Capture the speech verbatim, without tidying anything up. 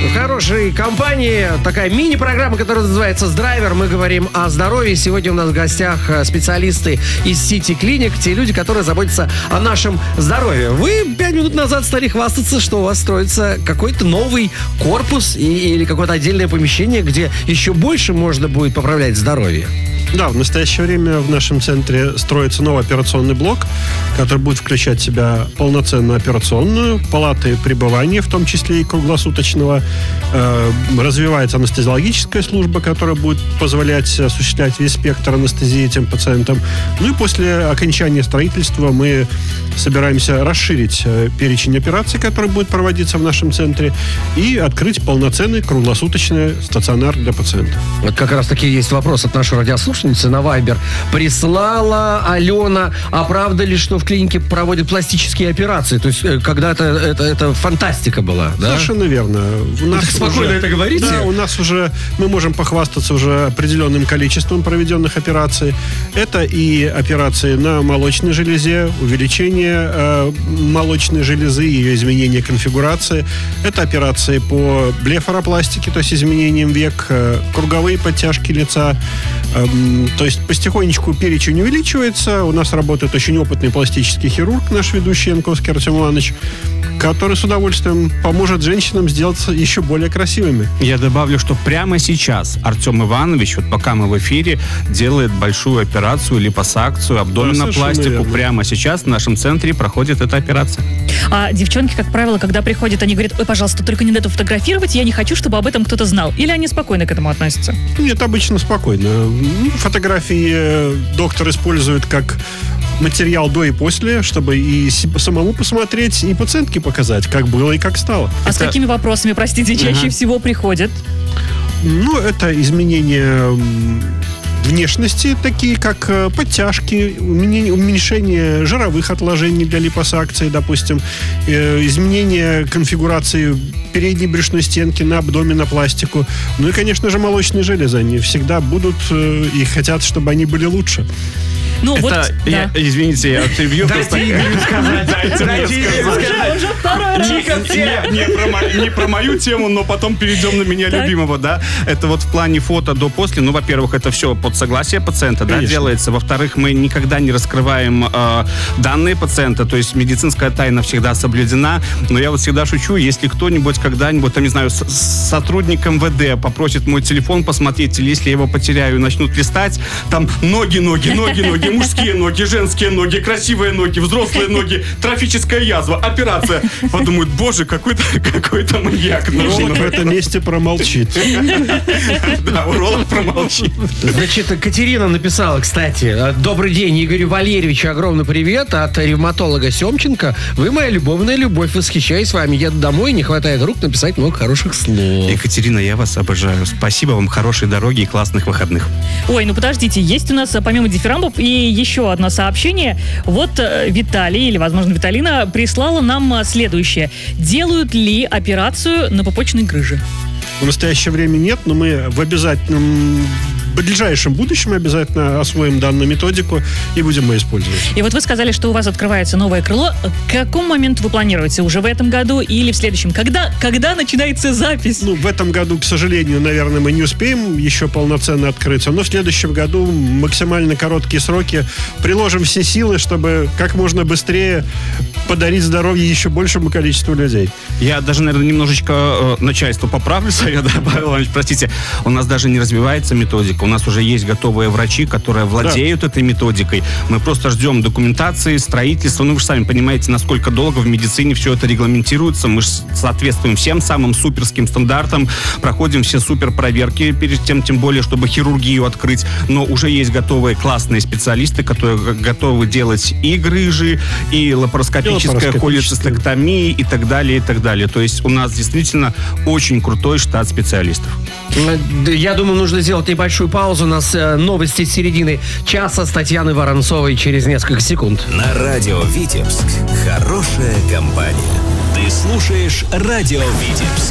в хорошей компании. Такая мини-программа, которая называется «Драйвер». Мы говорим о здоровье. Сегодня у нас в гостях специалисты из City Clinic. Те люди, которые заботятся о нашем здоровье. Вы пять минут назад стали хвастаться, что у вас строится какой-то новый корпус и, или какое-то отдельное помещение, где еще больше можно будет поправлять здоровье. Да, в настоящее время в нашем центре строится новый операционный блок, который будет включать в себя полноценную операционную, палаты пребывания, в том числе и круглосуточного. Э, развивается анестезиологическая служба, которая будет позволять осуществлять весь спектр анестезии этим пациентам. Ну и после окончания строительства мы собираемся расширить перечень операций, который будет проводиться в нашем центре, и открыть полноценный круглосуточный стационар для пациентов. Вот как раз таки есть вопрос от нашей радиослушательницы на Вайбер. Прислала Алена, а правда ли, что в клинике проводят пластические операции? То есть когда-то это, это фантастика была, да? Совершенно верно. У нас так спокойно уже, это говорите? Да, у нас уже, мы можем похвастаться уже определенным количеством проведенных операций. Это и операции на молочной железе, увеличение э, молочной железы, ее изменение конфигурации. Это операции по блефаропластике, то есть изменением век, э, круговые подтяжки лица. Э, то есть потихонечку перечень увеличивается. У нас работает очень опытный пластический хирург, наш ведущий Янковский Артем Иванович, который с удовольствием поможет женщинам сделаться еще более красивыми. Я добавлю, что прямо сейчас Артем Иванович, вот пока мы в эфире, делает большую операцию, липосакцию, абдоминопластику. Да, прямо сейчас в нашем центре проходит эта операция. А девчонки, как правило, когда приходят, они говорят: ой, пожалуйста, только не надо фотографировать, я не хочу, чтобы об этом кто-то знал. Или они спокойно к этому относятся? Нет, обычно спокойно. Фотографии доктор использует как материал до и после, чтобы и самому посмотреть, и пациентке показать, как было и как стало. А это... с какими вопросами, простите, чаще uh-huh. всего приходят? Ну, это изменения внешности, такие как подтяжки, уменьшение жировых отложений для липосакции, допустим, изменение конфигурации передней брюшной стенки на абдоминопластику. Ну и, конечно же, молочные железы. Они всегда будут и хотят, чтобы они были лучше. Ну, это, вот, я, да. Извините, я перебью. Дайте Игорю сказать. Дайте Игорю сказать. Уже второй раз. Не, не, про мою, не про мою тему, но потом перейдем на меня так. любимого, да. Это вот в плане фото до-после. Ну, во-первых, это все под согласие пациента, да, делается. Во-вторых, мы никогда не раскрываем э, данные пациента, то есть медицинская тайна всегда соблюдена. Но я вот всегда шучу, если кто-нибудь когда-нибудь, там, не знаю, с- сотрудник эм вэ дэ попросит мой телефон посмотреть, или если я его потеряю и начнут листать, там ноги, ноги, ноги, ноги, мужские ноги, женские ноги, красивые ноги, взрослые ноги, трофическая язва, операция. Подумают: боже, какой-то, какой-то маньяк. Уролог в этом месте промолчит. Да, уролог промолчит. Значит, Катерина написала, кстати: добрый день, Игорю Валерьевичу огромный привет от ревматолога Семченко. Вы моя любовная любовь, восхищаюсь вами. Еду домой, не хватает рук написать много хороших слов. Екатерина, я вас обожаю. Спасибо вам, хорошей дороги и классных выходных. Ой, ну подождите, есть у нас помимо дифирамбов и еще одно сообщение. Вот Виталий, или, возможно, Виталина, прислала нам следующее. Делают ли операцию на пупочной грыже? В настоящее время нет, но мы в обязательном, в ближайшем будущем обязательно освоим данную методику и будем ее использовать. И вот вы сказали, что у вас открывается новое крыло. К какому моменту вы планируете? Уже в этом году или в следующем? Когда, когда начинается запись? Ну, в этом году, к сожалению, наверное, мы не успеем еще полноценно открыться, но в следующем году максимально короткие сроки приложим все силы, чтобы как можно быстрее подарить здоровье еще большему количеству людей. Я даже, наверное, немножечко э, начальство поправлю, Совет, Павел Иванович, простите. У нас даже не развивается методика. У нас уже есть готовые врачи, которые владеют да. этой методикой. Мы просто ждем документации, строительства. Ну, вы же сами понимаете, насколько долго в медицине все это регламентируется. Мы же соответствуем всем самым суперским стандартам, проходим все супер проверки перед тем, тем более, чтобы хирургию открыть. Но уже есть готовые классные специалисты, которые готовы делать и грыжи, и лапароскопическая холецистектомия, и так далее, и так далее. То есть у нас действительно очень крутой штат специалистов. Я думаю, нужно сделать небольшую паузу. У нас новости с середины часа с Татьяной Воронцовой через несколько секунд. На радио Витебск. Хорошая компания. Ты слушаешь радио Витебск.